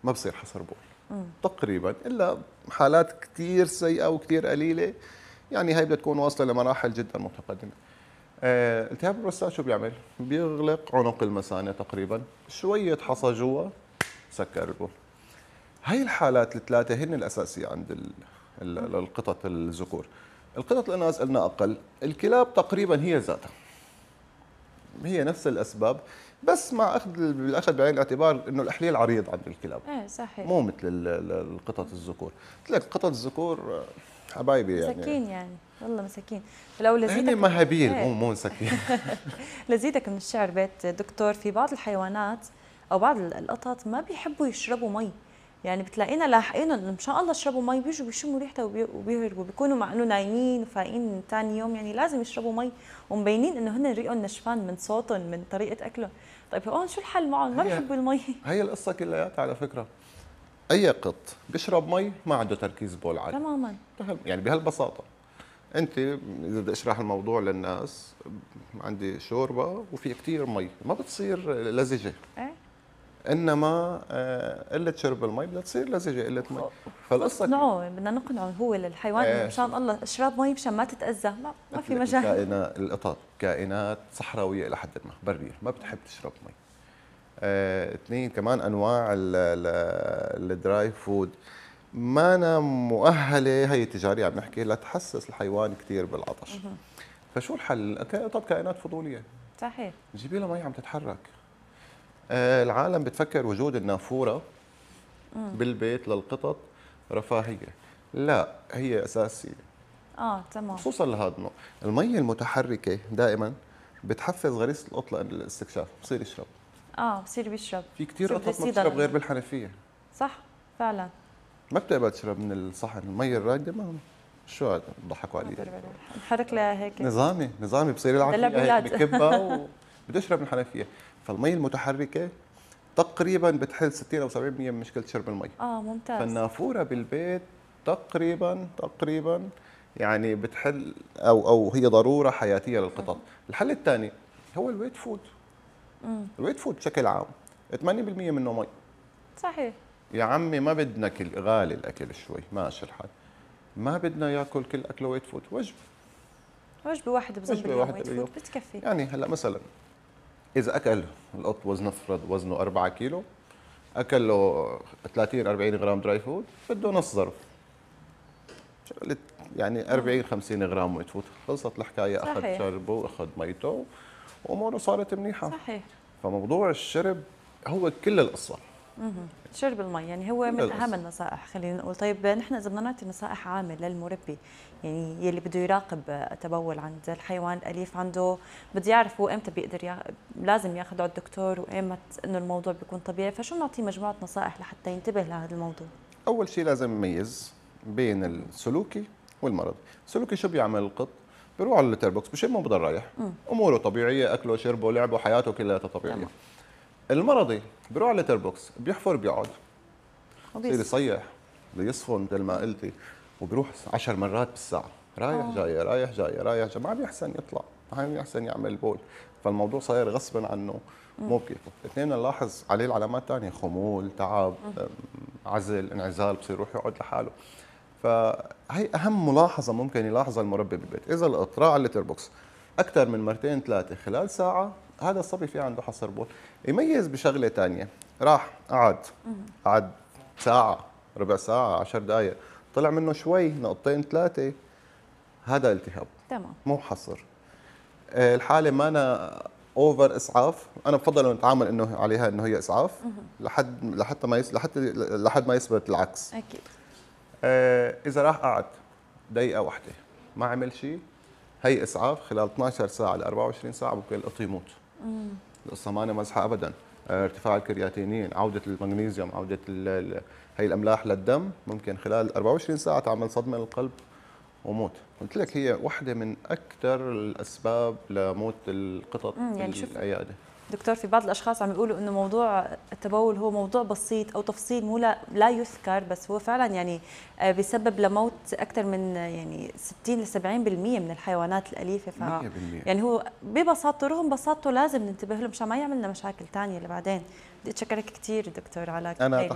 ما بصير حصر بول تقريبا، الا حالات كثير سيئه وكثير قليله، يعني هي بدها تكون واصله لمراحل جدا متقدمه. التهاب البروستات شو بيعمل؟ بيغلق عنق المثانه تقريبا، شويه حصى جوا سكر البول. هي الحالات الثلاثه هن الاساسيه عند القطط الذكور. القطط الاناث قلنا اقل، الكلاب تقريبا هي ذاتها، هي نفس الاسباب، بس مع بالاخذ بعين الاعتبار انه الاحليل عريض عند الكلاب. ايه صحيح. مو مثل القطط الذكور. قلت لك القطط الذكور حبايبي يعني مساكين يعني، والله مساكين. لو لزيتك هن مهابيل مو مساكين. لزيتك من الشعر بيت دكتور، في بعض الحيوانات او بعض القطط ما بيحبوا يشربوا مي، يعني بتلاقينا لاحقين ان شاء الله يشربوا مي، بيجوا بيشموا ريحتها وبيهربوا، بيكونوا مع انه نايمين وفايقين ثاني يوم، يعني لازم يشربوا مي، ومبينين انه هن ريقهم نشفان من صوتهم من طريقه اكلهم. طيب هون شو الحل معهم؟ ما بيحبوا المي. هي القصه كلياتها على فكره، اي قط بيشرب مي ما عنده تركيز بول عالي تماما. يعني بهالبساطه. انت اذا بدي اشرح الموضوع للناس، عندي شوربه وفي كثير مي ما بتصير لزجه. ايه انما قله شرب المي بدها تصير لزجه، قله مي. فالقصه اقنعه، بدنا نقنعه هو للحيوان انه مشان الله اشرب مي مشان ما تتاذى، ما في مجال. القطط كائنات صحراويه الى حد ما، بريه ما بتحب تشرب مي. اثنين كمان انواع الدراي فود ما أنا مؤهله، هي تجاريه عم نحكي، لتحسس الحيوان كثير بالعطش. فشو الحل؟ القطط كائنات فضوليه، صحيح. جيبي لها مي عم تتحرك. العالم بتفكر وجود النافوره بالبيت للقطط رفاهيه، لا هي اساسيه. تمام. خصوصا لهذا النوع، المي المتحركه دائما بتحفز غريزه القط للاستكشاف، بصير يشرب. بصير بيشرب. في كثير قطط ما بتشرب غير بالحنفيه. صح فعلا. ما بتقبل تشرب من الصحن، المي الراكده ما شو هذا بضحكوا علي. نحرك لها هيك نظامي بصير يلعب فيها بكبها وبده يشرب من الحنفيه. فالمي المتحركه تقريبا بتحل 60 او 70% من مشكله شرب المي. ممتاز. فالنافوره بالبيت تقريبا يعني بتحل او هي ضروره حياتيه للقطط. الحل الثاني هو الويت فود. الويت فود بشكل عام 80% منه مي. صحيح. يا عمي ما بدنا غالي الاكل شوي، ماشي الحال، ما بدنا ياكل كل اكله ويت فود، وجبه واحده بذنب اليوم ويت فود بتكفي. يعني هلا مثلا اذا اكل القط نفرض وزنه 4 كيلو، اكل له 30 40 غرام دراي فود، بده نص ظرف، يعني 40 50 غرام ويت فود، خلصت الحكايه. صحيح. اخذ شربه واخذ ميته واموره صارت منيحه. صحيح. فموضوع الشرب هو كل القصه. شرب المي يعني هو من اهم النصائح، خلينا نقول. طيب نحن اذا بدنا نعطي نصائح عامه للمربي، يعني يلي بده يراقب التبول عند الحيوان الاليف عنده، بده يعرف هو امتى بيقدر لازم ياخذه على الدكتور وايمتى انه الموضوع بيكون طبيعي، فشو نعطيه مجموعه نصائح لحتى ينتبه لهذا الموضوع؟ اول شيء لازم نميز بين السلوكي والمرض. السلوكي شو بيعمل القط؟ بيروح على اللتر بوكس بشم وبضل رايح، اموره طبيعيه، اكله شربه لعبه حياته كلها طبيعيه. المرضي بيروح على اللتر بوكس بيحفر بيقعد، بصير يصيح، بده يصفن مثل ما قلتي، وبيروح 10 مرات بالساعه، رايح جاي رايح جاي رايح جاي، ما بيحسن يطلع، ما بيحسن يعمل بول. فالموضوع صاير غصبا عنه، مو بكيفه. اثنين نلاحظ عليه العلامات الثانيه، خمول، تعب، عزل، انعزال، بصير يروح يقعد لحاله. فهي اهم ملاحظه ممكن يلاحظها المربي بالبيت. اذا القط راح على اللتر بوكس اكثر من مرتين ثلاثه خلال ساعه، هذا الصبي في عنده حصر بول. يميز بشغله ثانيه، راح قعد ساعه، ربع ساعه، 10 دقائق، طلع منه شوي نقطتين ثلاثه، هذا التهاب. تمام. مو حصر. الحاله ما أنا اوفر اسعاف، انا بفضل انه نتعامل انه عليها انه هي اسعاف لحد ما يثبت العكس. اكيد. اذا راح قعد دقيقه واحده ما عمل شيء، هي اسعاف. خلال 12 ساعه ل 24 ساعه ممكن القط يموت. القصه ما مزحه ابدا. ارتفاع الكرياتينين، عوده المغنيسيوم، عوده هي الاملاح للدم، ممكن خلال 24 ساعه تعمل صدمه للقلب وموت. قلت لك هي واحده من اكثر الاسباب لموت القطط يعني في العياده. دكتور، في بعض الاشخاص عم يقولوا انه موضوع التبول هو موضوع بسيط او تفصيل مو لا يذكر، بس هو فعلا يعني بيسبب لموت اكثر من يعني 60 ل 70% من الحيوانات الاليفه. 100%. يعني هو ببساطته، رغم بساطته لازم ننتبه له مشان ما يعمل لنا مشاكل ثانيه لبعدين. بدي اتشكرك كثير دكتور على